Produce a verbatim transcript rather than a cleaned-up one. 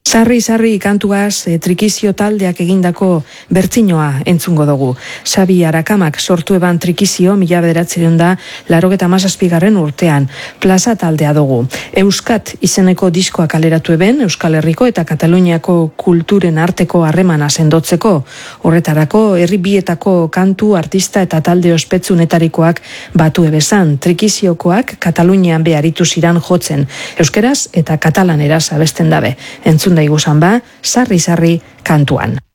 Sarri-sarri kantuaz e, trikizio taldeak egindako bertsinoa entzungo dugu. Xabi Arakamak sortu eban trikizio mila bederatziehun da larogeta hamazazpigarren urtean. Plaza taldea dugu. Euskat izeneko diskoa kaleratu eben, Euskal Herriko eta Kataluniako kulturen arteko harremana sendotzeko. Horretarako, herri bietako kantu, artista eta talde ospetsunetarikoak batu ebezan. Trikiziokoak Katalunian beharitu ziran jotzen. Euskeraz eta katalaneraz abesten dabe. Entzun da igusan ba, sarri-sarri kantuan.